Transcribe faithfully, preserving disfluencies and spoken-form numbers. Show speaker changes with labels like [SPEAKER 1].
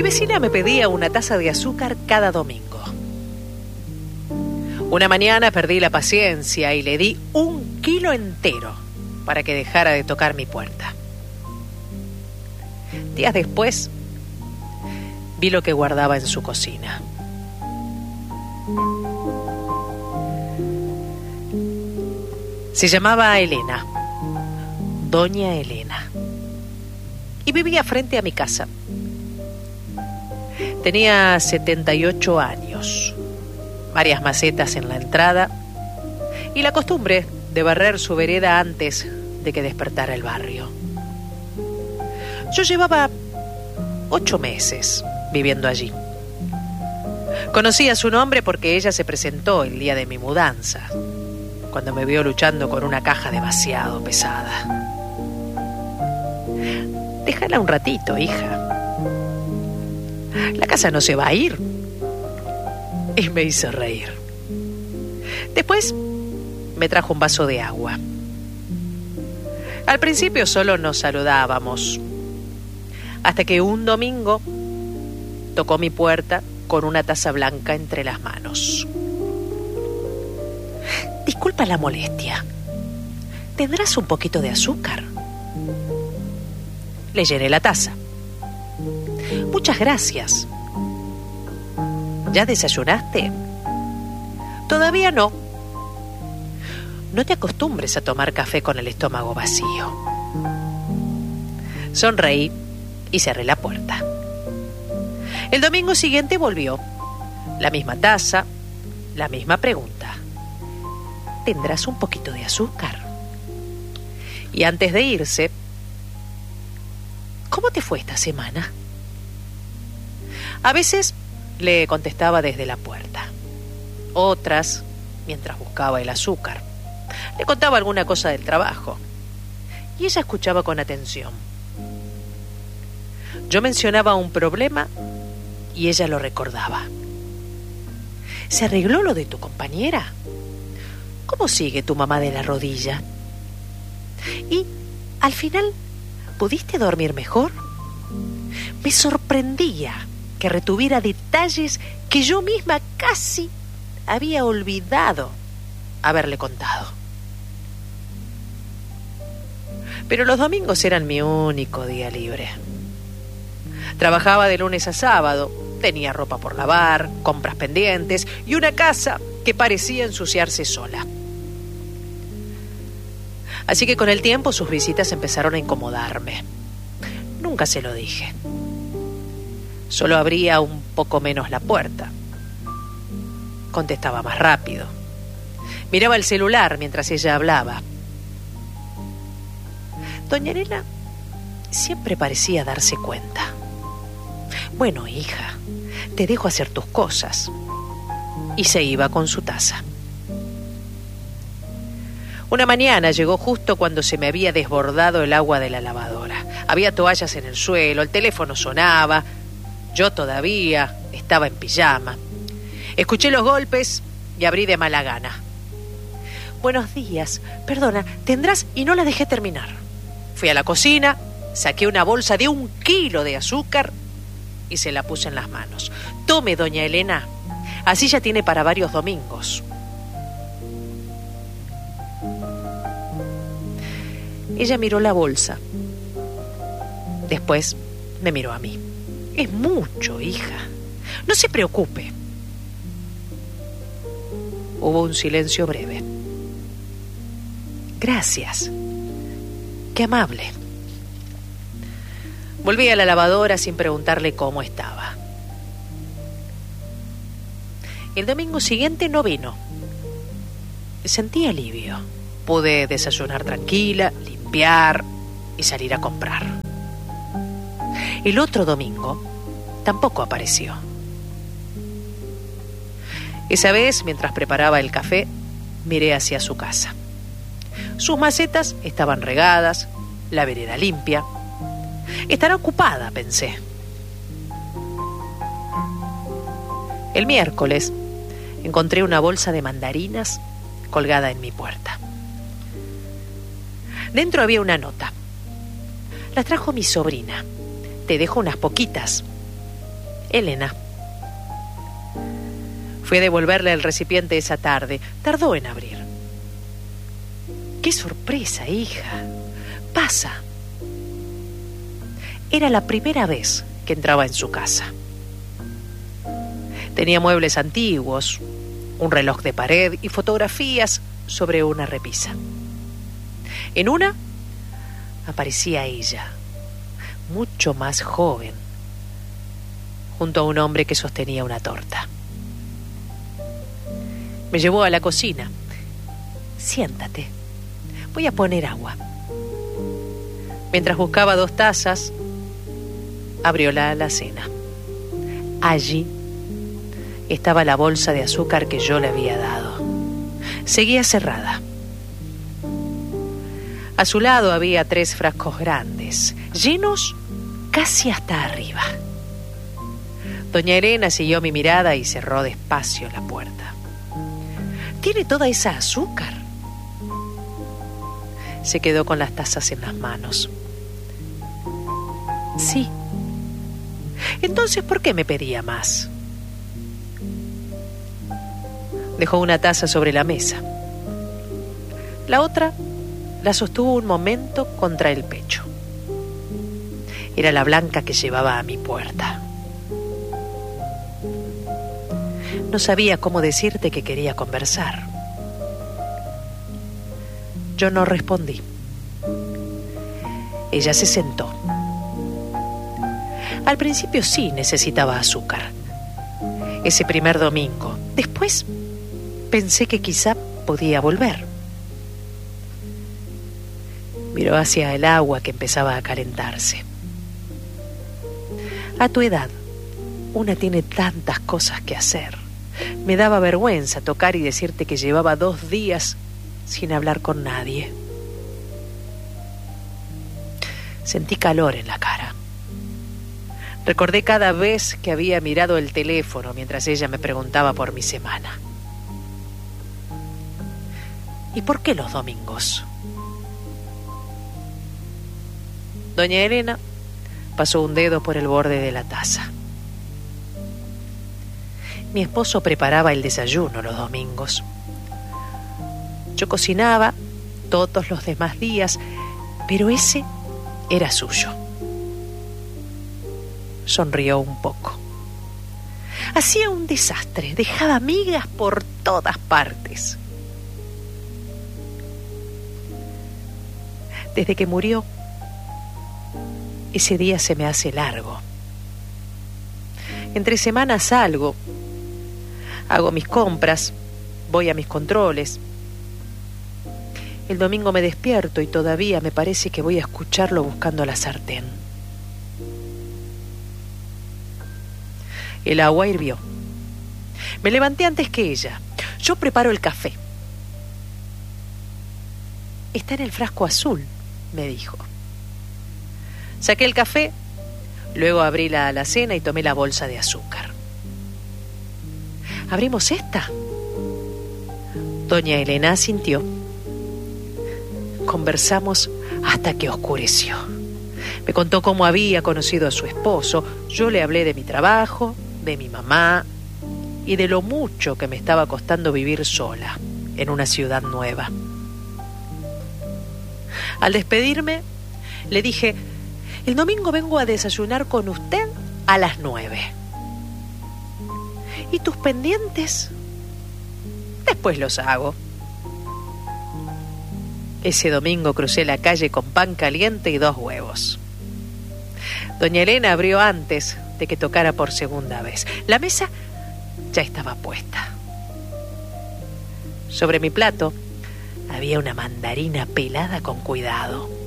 [SPEAKER 1] Mi vecina me pedía una taza de azúcar cada domingo. Una mañana perdí la paciencia y le di un kilo entero para que dejara de tocar mi puerta. Días después, vi lo que guardaba en su cocina. Se llamaba Elena, Doña Elena, y vivía frente a mi casa. Tenía setenta y ocho años, varias macetas en la entrada y la costumbre de barrer su vereda antes de que despertara el barrio. Yo llevaba ocho meses viviendo allí. Conocía su nombre porque ella se presentó el día de mi mudanza, cuando me vio luchando con una caja demasiado pesada. Déjala un ratito, hija. La casa no se va a ir. Y me hizo reír. Después me trajo un vaso de agua. Al principio solo nos saludábamos, hasta que un domingo tocó mi puerta con una taza blanca entre las manos. Disculpa la molestia. ¿Tendrás un poquito de azúcar? Le llené la taza. Muchas gracias. ¿Ya desayunaste? Todavía no. No te acostumbres a tomar café con el estómago vacío. Sonreí y cerré la puerta. El domingo siguiente volvió. La misma taza, la misma pregunta. ¿Tendrás un poquito de azúcar? Y antes de irse, ¿cómo te fue esta semana? A veces le contestaba desde la puerta. Otras, mientras buscaba el azúcar, le contaba alguna cosa del trabajo. Y ella escuchaba con atención. Yo mencionaba un problema y ella lo recordaba. ¿Se arregló lo de tu compañera? ¿Cómo sigue tu mamá de la rodilla? Y, al final, ¿pudiste dormir mejor? Me sorprendía que retuviera detalles que yo misma casi había olvidado haberle contado. Pero los domingos eran mi único día libre. Trabajaba de lunes a sábado, tenía ropa por lavar, compras pendientes y una casa que parecía ensuciarse sola. Así que con el tiempo sus visitas empezaron a incomodarme. Nunca se lo dije. Solo abría un poco menos la puerta. Contestaba más rápido. Miraba el celular mientras ella hablaba. Doña Elena siempre parecía darse cuenta. Bueno, hija, te dejo hacer tus cosas. Y se iba con su taza. Una mañana llegó justo cuando se me había desbordado el agua de la lavadora. Había toallas en el suelo, el teléfono sonaba. Yo todavía estaba en pijama. Escuché los golpes y abrí de mala gana. Buenos días, perdona, ¿tendrás? Y no la dejé terminar. Fui a la cocina, saqué una bolsa de un kilo de azúcar y se la puse en las manos. Tome, doña Elena, así ya tiene para varios domingos. Ella miró la bolsa. Después me miró a mí. Es mucho, hija. No se preocupe. Hubo un silencio breve. Gracias. Qué amable. Volví a la lavadora sin preguntarle cómo estaba. El domingo siguiente no vino. Sentí alivio. Pude desayunar tranquila, limpiar y salir a comprar. El otro domingo tampoco apareció. Esa vez, mientras preparaba el café, miré hacia su casa. Sus macetas estaban regadas, la vereda limpia. Estará ocupada, pensé. El miércoles encontré una bolsa de mandarinas colgada en mi puerta. Dentro había una nota. La trajo mi sobrina. Te dejo unas poquitas. Elena. Fui a devolverle el recipiente esa tarde. Tardó en abrir. ¡Qué sorpresa, hija! Pasa. Era la primera vez que entraba en su casa. Tenía muebles antiguos, un reloj de pared y fotografías sobre una repisa. En una aparecía ella, mucho más joven, junto a un hombre que sostenía una torta. Me llevó a la cocina. Siéntate, voy a poner agua. Mientras buscaba dos tazas, abrió la alacena. Allí estaba la bolsa de azúcar que yo le había dado. Seguía cerrada. A su lado había tres frascos grandes, llenos casi hasta arriba. Doña Elena siguió mi mirada y cerró despacio la puerta. ¿Tiene toda esa azúcar? Se quedó con las tazas en las manos. Sí. Entonces, ¿por qué me pedía más? Dejó una taza sobre la mesa. La otra la sostuvo un momento contra el pecho. Era la blanca que llevaba a mi puerta. No sabía cómo decirte que quería conversar. Yo no respondí. Ella se sentó. Al principio sí necesitaba azúcar. Ese primer domingo. Después pensé que quizá podía volver. Miró hacia el agua que empezaba a calentarse. A tu edad, una tiene tantas cosas que hacer. Me daba vergüenza tocar y decirte que llevaba dos días sin hablar con nadie. Sentí calor en la cara. Recordé cada vez que había mirado el teléfono mientras ella me preguntaba por mi semana. ¿Y por qué los domingos? Doña Elena pasó un dedo por el borde de la taza. Mi esposo preparaba el desayuno los domingos. Yo cocinaba todos los demás días, pero ese era suyo. Sonrió un poco. Hacía un desastre, dejaba migas por todas partes. Desde que murió, ese día se me hace largo. Entre semanas salgo, hago mis compras, voy a mis controles. El domingo me despierto y todavía me parece que voy a escucharlo buscando la sartén. El agua hirvió. Me levanté antes que ella. Yo preparo el café. Está en el frasco azul, me dijo. Saqué el café, luego abrí la alacena y tomé la bolsa de azúcar. ¿Abrimos esta? Doña Elena asintió. Conversamos hasta que oscureció. Me contó cómo había conocido a su esposo. Yo le hablé de mi trabajo, de mi mamá y de lo mucho que me estaba costando vivir sola en una ciudad nueva. Al despedirme, le dije: el domingo vengo a desayunar con usted a las nueve. ¿Y tus pendientes? Después los hago. Ese domingo crucé la calle con pan caliente y dos huevos. Doña Elena abrió antes de que tocara por segunda vez. La mesa ya estaba puesta. Sobre mi plato había una mandarina pelada con cuidado.